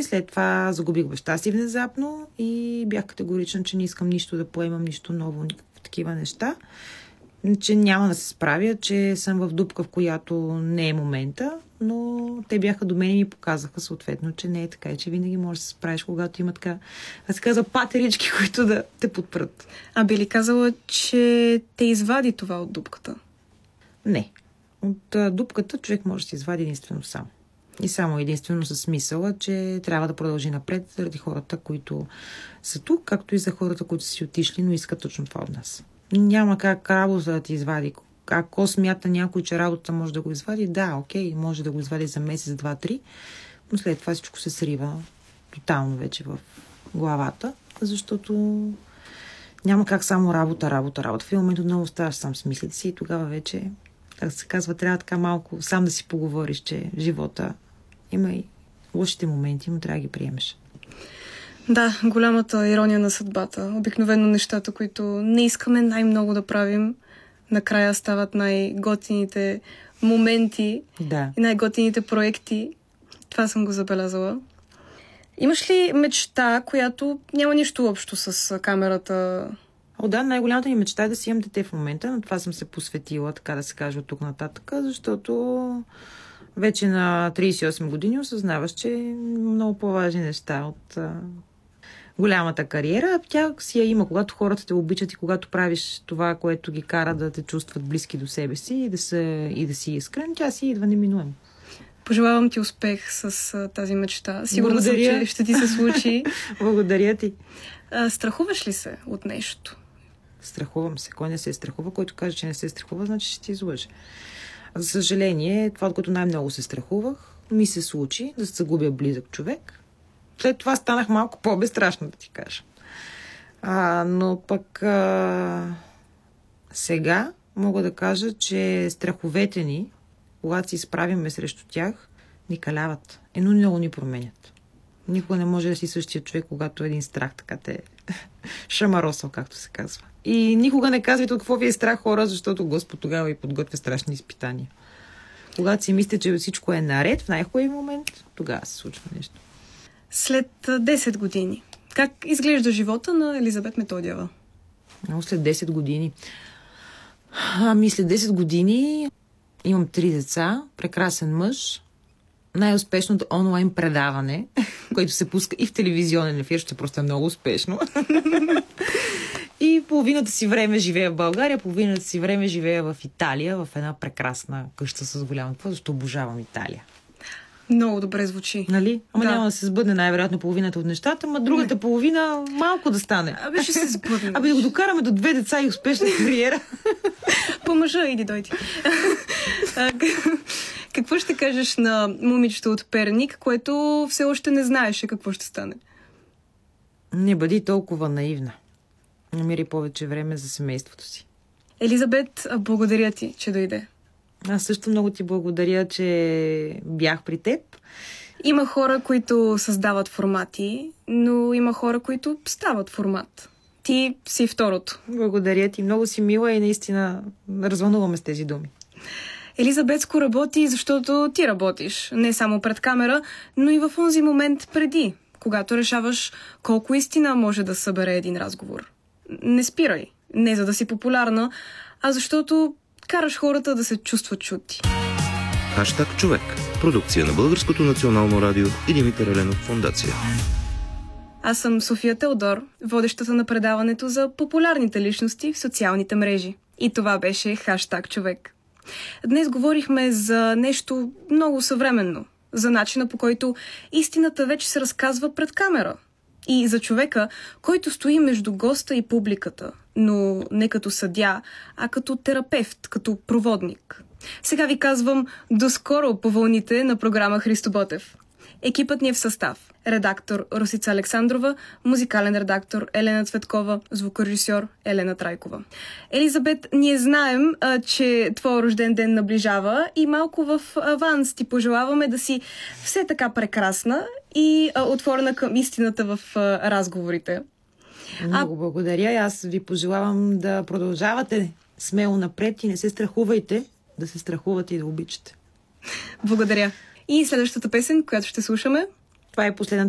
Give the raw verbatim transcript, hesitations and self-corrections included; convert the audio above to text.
и след това загубих баща си внезапно и бях категорична, че не искам нищо да поемам, нищо ново, никакви такива неща. Че няма да се справя, че съм в дупка, в която не е момента, но те бяха до мен и ми показаха съответно, че не е така и че винаги можеш да се справиш, когато има така, да се казва, патерички, които да те подпрат. А би ли казала, че те извади това от дупката? Не. От а, дупката човек може да се извади единствено сам. И само единствено със смисъла, че трябва да продължи напред заради хората, които са тук, както и за хората, които са си отишли, но искат точно това от нас. Няма как работа да ти извади. Ако смята някой, че работа може да го извади, да, окей, може да го извади за месец, два, три, но след това всичко се срива тотално вече в главата, защото няма как само работа, работа, работа. В един момент отново оставаш сам с мислите си и тогава вече, как се казва, трябва така малко сам да си поговориш, че живота има и лошите моменти, но трябва да ги приемеш. Да, голямата ирония на съдбата. Обикновено нещата, които не искаме най-много да правим, накрая стават най-готините моменти да. И най-готините проекти. Това съм го забелязала. Имаш ли мечта, която няма нищо общо с камерата? О, да, най-голямата ми мечта е да си имам дете в момента, но това съм се посветила, така да се каже, от тук нататък, защото вече на трийсет и осем години осъзнаваш, че много по-важни неща от а, голямата кариера. Тя си я има, когато хората те обичат и когато правиш това, което ги кара да те чувстват близки до себе си и да, са, и да си искрен, тя си идва неминуемо. Пожелавам ти успех с а, тази мечта. Сигурна съм, че ще ти се случи. Благодаря ти. А, страхуваш ли се от нещо? Страхувам се. Кой не се страхува? Който каже, че не се страхува, значи ще ти излъже. За съжаление, това, от което най-много се страхувах, ми се случи да се загубя близък човек. След това станах малко по-безстрашна, да ти кажа. А, но пък а, сега мога да кажа, че страховете ни, когато се изправяме срещу тях, ни каляват. Ено много ни променят. Никога не може да си същия човек, когато един страх така те шамаросал, както се казва. И никога не казвайте от какво ви е страх, хора, защото Господ тогава ви подготвя страшни изпитания. Когато си мислите, че всичко е наред, в най-хубавия момент, тогава се случва нещо. След десет години, как изглежда живота на Елизабет Методиева? Но след десет години. Ами след десет години имам три деца, прекрасен мъж, най-успешното онлайн предаване, което се пуска и в телевизионен ефир, ще просто е много успешно. И половината си време живея в България, половината си време живея в Италия, в една прекрасна къща с голямо това, защото обожавам Италия. Много добре звучи. Нали? Ама да. няма да се сбъдне най-вероятно половината от нещата, ама другата не. половина малко да стане. Абе ще се сбъдне. Абе да го докараме до две деца и успешна кариера. По мъжа, иди дойди. Какво ще кажеш на момичето от Перник, което все още не знаеше какво ще стане? Не бъди толкова наивна. Намери повече време за семейството си. Елизабет, благодаря ти, че дойде. Аз също много ти благодаря, че бях при теб. Има хора, които създават формати, но има хора, които стават формат. Ти си второто. Благодаря ти. Много си мила и наистина развълнуваме с тези думи. Елизабетско работи, защото ти работиш. Не само пред камера, но и в онзи момент преди, когато решаваш колко истина може да събере един разговор. Не спирай. Не за да си популярна, а защото караш хората да се чувстват чути. Хаштаг човек. Продукция на Българското национално радио и Димитър Еленов фондация. Аз съм София Теодор, водещата на предаването за популярните личности в социалните мрежи. И това беше Хаштаг човек. Днес говорихме за нещо много съвременно. За начина, по който истината вече се разказва пред камера. И за човека, който стои между госта и публиката, но не като съдия, а като терапевт, като проводник. Сега ви казвам доскоро по вълните на програма Христо Ботев. Екипът ни е в състав. Редактор Росица Александрова, музикален редактор Елена Цветкова, звукорежисьор Елена Трайкова. Елизабет, ние знаем, а, че твой рожден ден наближава и малко в аванс ти пожелаваме да си все така прекрасна и а, отворена към истината в а, разговорите. Много а... благодаря и аз ви пожелавам да продължавате смело напред и не се страхувайте да се страхувате и да обичате. Благодаря. И следващата песен, която ще слушаме? Това е последната